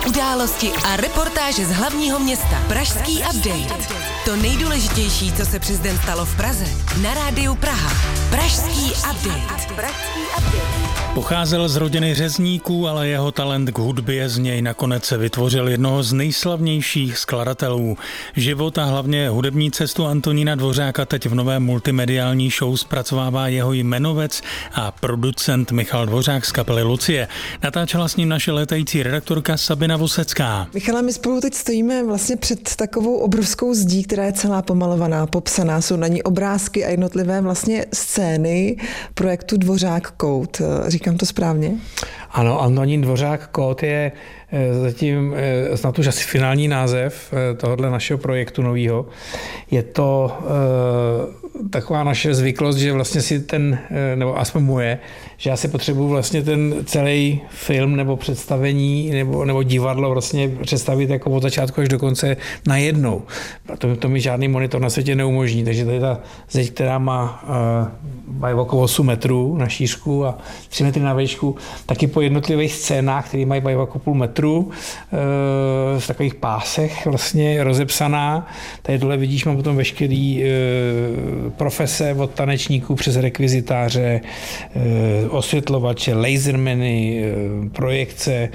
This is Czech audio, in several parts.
události a reportáže z hlavního města. Pražský update. To nejdůležitější, co se přes den stalo v Praze. Na rádiu Praha. Pražský update. Pocházel z rodiny řezníků, ale jeho talent k hudbě z něj nakonec vytvořil jednoho z nejslavnějších skladatelů. Život a hlavně hudební cestu Antonína Dvořáka teď v nové multimediální show zpracovává jeho jmenovec a producent Michal Dvořák z kapely Lucie. Natáčela s ním naše létající redaktorka Sabina Vosecká. Michale, my spolu teď stojíme vlastně před takovou obrovskou zdí, která je celá pomalovaná, popsaná. Jsou na ní obrázky a jednotlivé vlastně scény projektu Dvořák Code. Říkám to správně? Ano, Antonín Dvořák Code je zatím snad už asi finální název tohohle našeho projektu novýho. Je to taková naše zvyklost, že vlastně si nebo aspoň moje, že já si potřebuji vlastně ten celý film nebo představení nebo divadlo vlastně představit jako od začátku až do konce najednou. To mi žádný monitor na světě neumožní, takže tady ta zeď, která má okolo 8 metrů na šířku a 3 metry na výšku, taky po jednotlivých scénách, které mají okolo půl metru, v takových pásech vlastně rozepsaná. Tady dole vidíš, mám potom veškerý profese od tanečníků přes rekvizitáře, osvětlovače, lasermeny, projekce,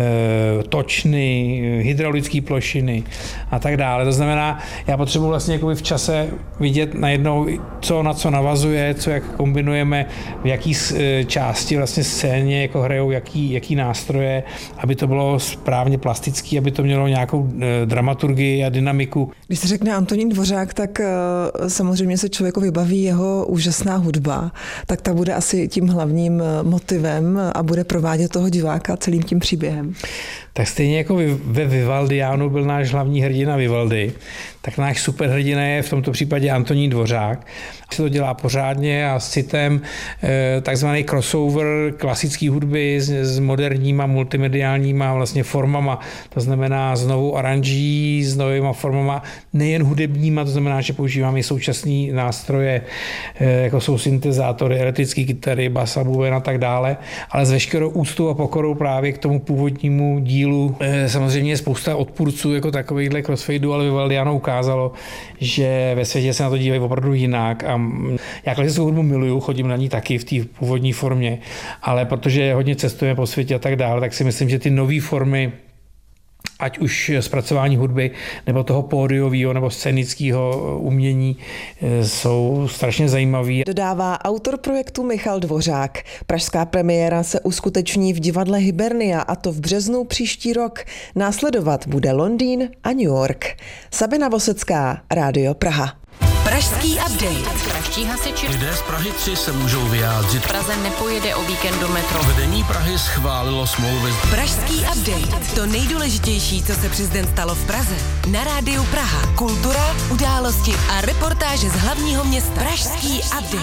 točny, hydraulické plošiny a tak dále. To znamená, já potřebuji vlastně jakoby v čase vidět najednou, co na co navazuje, co jak kombinujeme, v jaký části vlastně scéně jako hrajou, jaký nástroje, aby to bylo správně plastický, aby to mělo nějakou dramaturgii a dynamiku. Když se řekne Antonín Dvořák, tak samozřejmě se člověku vybaví jeho úžasná hudba, tak ta bude asi tím hlavním motivem a bude provádět toho diváka celým tím příběhem. Tak stejně jako ve Vivaldiánu byl náš hlavní hrdina Vivaldi, tak náš superhrdina je v tomto případě Antonín Dvořák. Se to dělá pořádně a s citem takzvaný crossover klasické hudby s moderníma multimediálníma vlastně formama. To znamená s novou aranží, s novýma formama, nejen hudebníma, to znamená, že používáme i současné nástroje, jako jsou syntezátory, elektrické kytary, basa, buben a tak dále, ale s veškerou úctou a pokorou právě k tomu původnímu dílu. Samozřejmě je spousta odpůrců jako takovýchhle crossfadeů, ale Vivaldiano ukázalo, že ve světě se na to dívají opravdu jinak. A já klasickou hudbu miluju, chodím na ní taky v té původní formě, ale protože hodně cestujeme po světě a tak dále, tak si myslím, že ty nové formy, ať už zpracování hudby, nebo toho pódiového nebo scénického umění, jsou strašně zajímavý. Dodává autor projektu Michal Dvořák. Pražská premiéra se uskuteční v divadle Hibernia, a to v březnu příští rok. Následovat bude Londýn a New York. Sabina Vosecká, Rádio Praha. Pražský update. Pražští hasiči. Lidé z Prahy 3 se můžou vyjádřit. V Praze nepojede o víkendu metro. Vedení Prahy schválilo smlouvy. Pražský update. To nejdůležitější, co se přes den stalo v Praze. Na rádiu Praha. Kultura, události a reportáže z hlavního města. Pražský update.